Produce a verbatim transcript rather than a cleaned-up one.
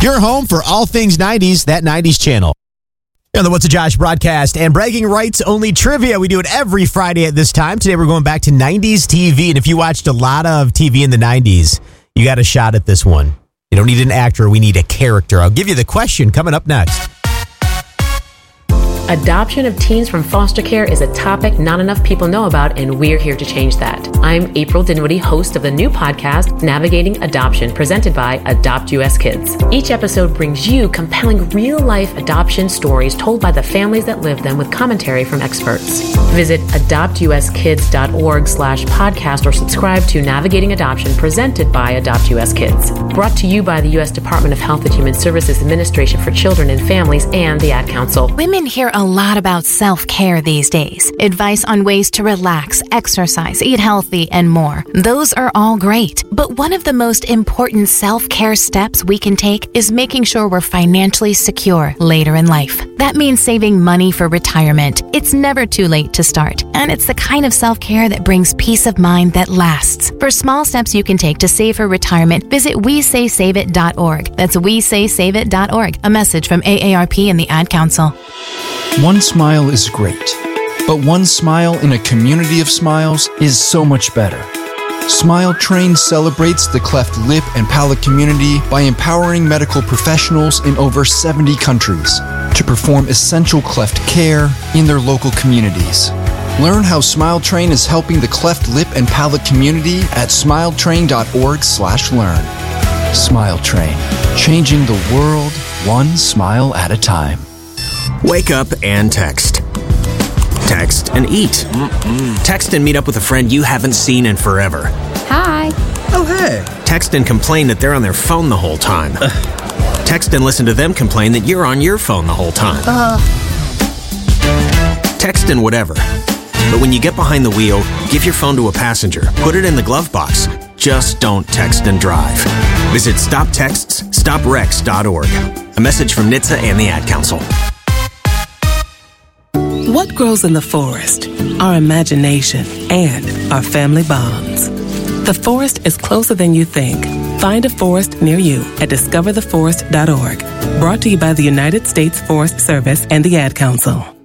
Your home for all things nineties, that nineties channel. On the What's a Josh broadcast and bragging rights only trivia. We do it every Friday at this time. Today we're going back to nineties T V. And if you watched a lot of T V in the nineties, you got a shot at this one. You don't need an actor. We need a character. I'll give you the question coming up next. Adoption of teens from foster care is a topic not enough people know about, and we're here to change that. I'm April Dinwiddie, host of the new podcast, Navigating Adoption, presented by Adopt U S Kids. Each episode brings you compelling real-life adoption stories told by the families that live them with commentary from experts. Visit adoptuskids.org slash podcast or subscribe to Navigating Adoption, presented by Adopt U S Kids. Brought to you by the U S Department of Health and Human Services Administration for Children and Families and the Ad Council. Women hear a lot about self-care these days. Advice on ways to relax, exercise, eat healthy, and more. Those are all great. But one of the most important self-care steps we can take is making sure we're financially secure later in life. That means saving money for retirement. It's never too late to start. And it's the kind of self-care that brings peace of mind that lasts. For small steps you can take to save for retirement, visit we say save it dot org. That's we say save it dot org. A message from A A R P and the Ad Council. One smile is great, but one smile in a community of smiles is so much better. Smile Train celebrates the cleft lip and palate community by empowering medical professionals in over seventy countries to perform essential cleft care in their local communities. Learn how Smile Train is helping the cleft lip and palate community at smiletrain.org slash learn. Smile Train, changing the world one smile at a time. Wake up and text. Text and eat. Mm-mm. Text and meet up with a friend you haven't seen in forever. Hi. Oh, hey. Text and complain that they're on their phone the whole time. Ugh. Text and listen to them complain that you're on your phone the whole time. Uh. Text and whatever. But when you get behind the wheel, give your phone to a passenger. Put it in the glove box. Just don't text and drive. Visit stop texts stop wrecks dot org. A message from N H T S A and the Ad Council. What grows in the forest? Our imagination and our family bonds. The forest is closer than you think. Find a forest near you at discover the forest dot org. Brought to you by the United States Forest Service and the Ad Council.